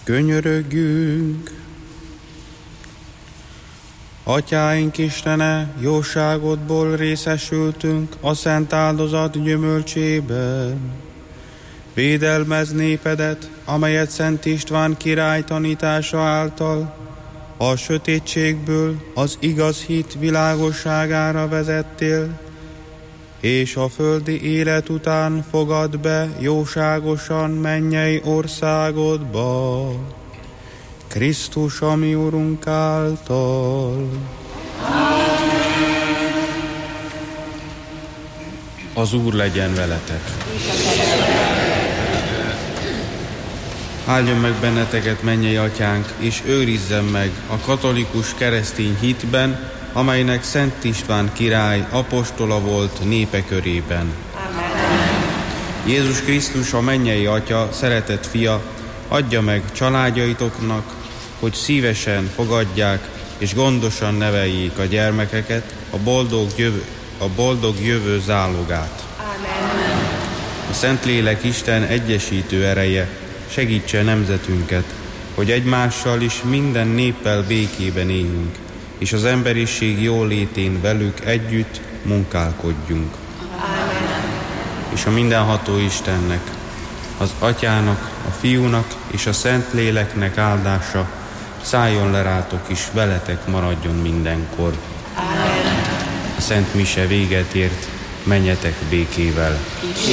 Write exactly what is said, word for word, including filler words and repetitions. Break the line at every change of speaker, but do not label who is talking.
Könyörögjünk! Atyáink Istene, jóságodból részesültünk a szent áldozat gyümölcsében. Védelmezd népedet, amelyet Szent István király tanítása által a sötétségből az igaz hit világosságára vezettél, és a földi élet után fogad be jóságosan mennyei országodba, Krisztus, a mi Urunk által. Az Úr legyen veletek. Áldjon meg benneteket, mennyei Atyánk, és őrizzen meg a katolikus keresztény hitben, amelynek Szent István király apostola volt népe körében. Amen. Jézus Krisztus, a mennyei Atya, szeretett fia, adja meg családjaitoknak, hogy szívesen fogadják és gondosan neveljék a gyermekeket, a boldog jövő, a boldog jövő zálogát. Amen. A Szentlélek Isten egyesítő ereje segítse nemzetünket, hogy egymással is minden néppel békében éljünk, és az emberiség jólétén velük együtt munkálkodjunk. Amen. És a mindenható Istennek, az Atyának, a Fiúnak és a Szentléleknek áldása szálljon le rátok is, veletek maradjon mindenkor. Amen. A Szent Mise véget ért, menjetek békével.